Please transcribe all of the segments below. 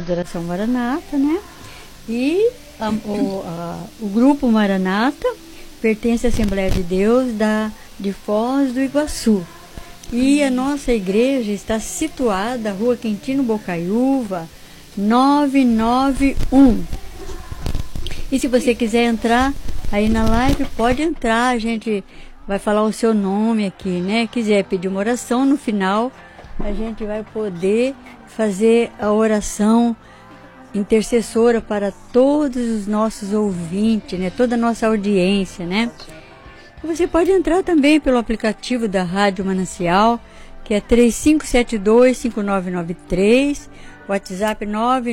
de Oração Maranata, né? E o Grupo Maranata pertence à Assembleia de Deus de Foz do Iguaçu. E a nossa igreja está situada na Rua Quintino Bocaiúva, 991. E se você quiser entrar aí na live, pode entrar, a gente vai falar o seu nome aqui, né? Quiser pedir uma oração, no final a gente vai poder fazer a oração intercessora para todos os nossos ouvintes, né? Toda a nossa audiência, né? E você pode entrar também pelo aplicativo da Rádio Manancial, que é 3572-5993, WhatsApp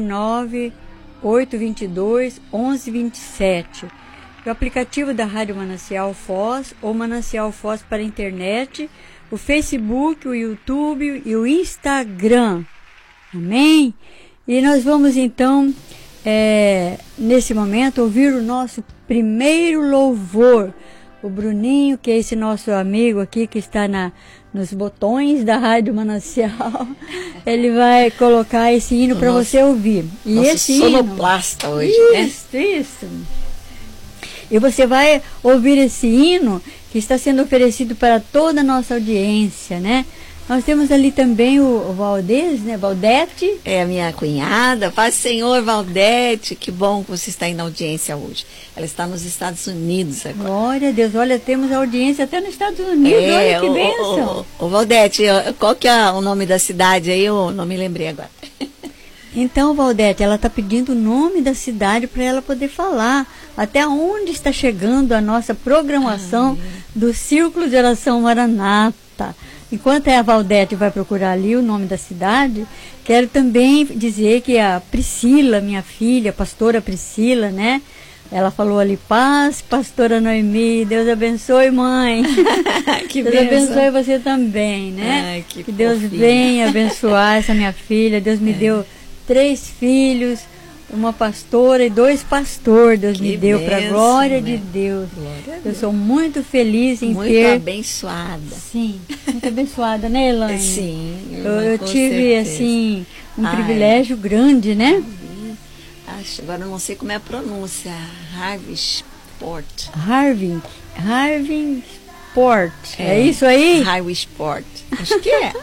99822-1127. O aplicativo da Rádio Manancial Foz, ou Manancial Foz para a internet, o Facebook, o YouTube e o Instagram. Amém? E nós vamos então, nesse momento, ouvir o nosso primeiro louvor. O Bruninho, que é esse nosso amigo aqui, que está nos botões da Rádio Manancial, ele vai colocar esse hino para você ouvir. E nosso esse sonoplasta hino, hoje, isso. E você vai ouvir esse hino que está sendo oferecido para toda a nossa audiência, né? Nós temos ali também o Valdez, né? Valdete. É a minha cunhada. Paz, Senhor, Valdete. Que bom que você está aí na audiência hoje. Ela está nos Estados Unidos agora. Glória a Deus. Olha, temos audiência até nos Estados Unidos. Olha que bênção. Ô, Valdete, qual que é o nome da cidade aí? Eu não me lembrei agora. Então, Valdete, ela está pedindo o nome da cidade para ela poder falar até onde está chegando a nossa programação do Círculo de Oração Maranata. Enquanto a Valdete vai procurar ali o nome da cidade, quero também dizer que a Priscila, minha filha, a pastora Priscila, né? Ela falou ali, paz, pastora Noemi, Deus abençoe, mãe. Que Deus abençoe você também, né? Ai, que Deus fofinha. venha abençoar essa minha filha. Deus me deu 3 filhos, uma pastora e 2 pastores. Deus me deu, para a glória de Deus. Eu sou muito feliz em ter... Muito abençoada. Sim, muito abençoada, né, Elaine? Sim. Eu tive, assim, um privilégio grande, né? Agora eu não sei como é a pronúncia. Harvey Sport. Harvey Sport. É isso aí? Highway Sport. Acho que é.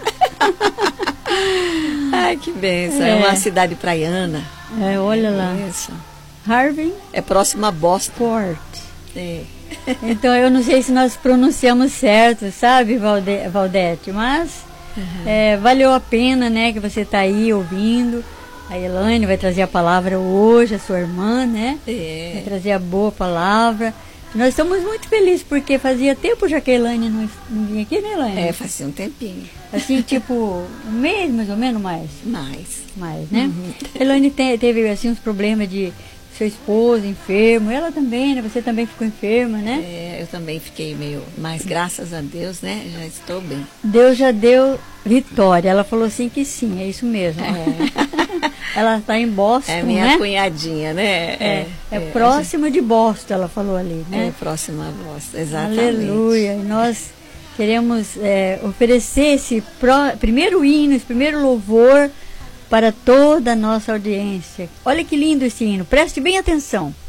Ai, que benção. É uma cidade praiana. Olha lá. Isso. Harvey. É próximo a Boston. Sport. É. Então, eu não sei se nós pronunciamos certo, sabe, Valdete? Mas valeu a pena, né, que você está aí ouvindo. A Elaine vai trazer a palavra hoje, a sua irmã, né? Vai trazer a boa palavra. Nós estamos muito felizes, porque fazia tempo já que a Elaine não vinha aqui, né, Elaine? Fazia um tempinho. Assim, tipo, um mês, mais ou menos, mais, né? Uhum. A Elaine teve, assim, uns problemas de seu esposo enfermo, ela também, né? Você também ficou enferma, né? Eu também fiquei meio, mas graças a Deus, né? Já estou bem. Deus já deu vitória. Ela falou assim que sim, é isso mesmo. Ela está em Boston, né? É minha cunhadinha, né? Próxima de Boston, ela falou ali, né? É próxima a Boston, exatamente. Aleluia. E nós queremos oferecer esse primeiro hino, esse primeiro louvor para toda a nossa audiência. Olha que lindo esse hino, preste bem atenção.